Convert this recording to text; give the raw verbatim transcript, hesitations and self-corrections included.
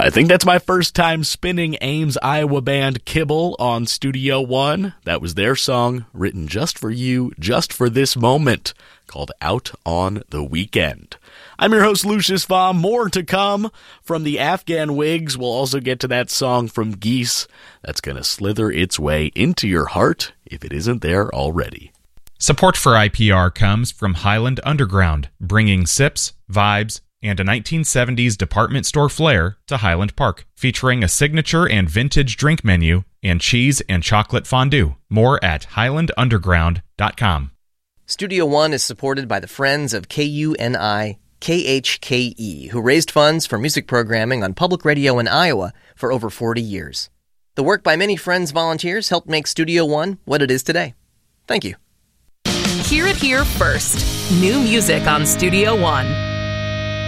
I think that's my first time spinning Ames, Iowa band Kibble on Studio One. That was their song, written just for you, just for this moment, called Out on the Weekend. I'm your host, Lucius Vaughm. More to come from the Afghan Wigs. We'll also get to that song from Geese that's going to slither its way into your heart if it isn't there already. Support for I P R comes from Highland Underground, bringing sips, vibes, and a nineteen seventies department store flair to Highland Park, featuring a signature and vintage drink menu and cheese and chocolate fondue. More at highland underground dot com. Studio One is supported by the Friends of K U N I K H K E, who raised funds for music programming on public radio in Iowa for over forty years. The work by many Friends volunteers helped make Studio One what it is today. Thank you. Hear it here first. New music on Studio One.